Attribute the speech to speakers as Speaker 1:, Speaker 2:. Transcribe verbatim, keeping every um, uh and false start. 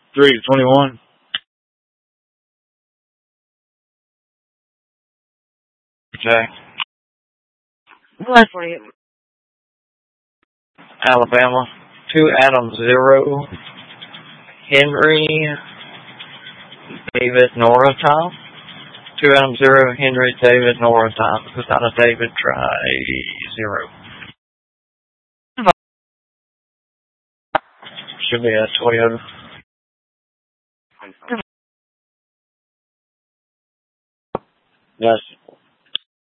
Speaker 1: three to twenty-one. Jack.
Speaker 2: Leslie.
Speaker 1: Alabama. Two Adams, zero. Henry. David, Nora, Tom. Two Adams, zero. Henry, David, Nora, Tom. Without a David, try zero. Should be a Toyota. Yes.